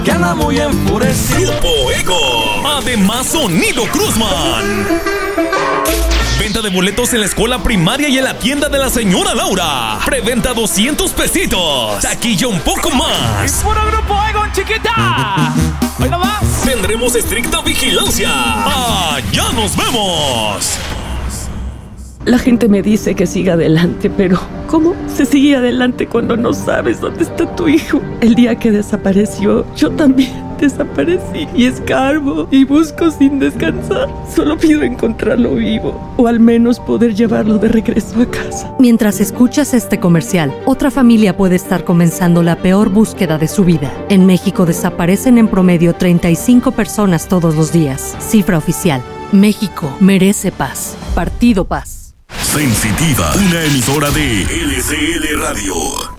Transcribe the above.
que anda muy enfurecido. Grupo Ego. Además, Sonido Cruzman. Venta de boletos en la escuela primaria y en la tienda de la señora Laura. Preventa 200 pesitos. Taquilla un poco más. ¡Y puro Grupo Ego, chiquita! ¡Hoy no más! Tendremos estricta vigilancia. ¡Allá nos vemos! La gente me dice que siga adelante, pero ¿cómo se sigue adelante cuando no sabes dónde está tu hijo? El día que desapareció, yo también desaparecí y escarbo y busco sin descansar. Solo pido encontrarlo vivo o al menos poder llevarlo de regreso a casa. Mientras escuchas este comercial, otra familia puede estar comenzando la peor búsqueda de su vida. En México desaparecen en promedio 35 personas todos los días. Cifra oficial. México merece paz. Partido Paz. Sensitiva, una emisora de LCL Radio.